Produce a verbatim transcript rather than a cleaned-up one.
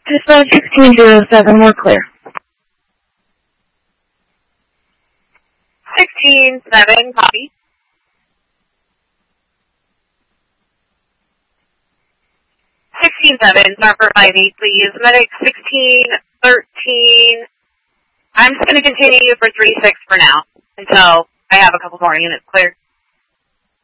Dispatch sixteen zero seven, we're clear. sixteen seven, copy. sixteen seven, start for five eight, please. Medic sixteen thirteen. I'm just going to continue you for three six for now until I have a couple more units clear.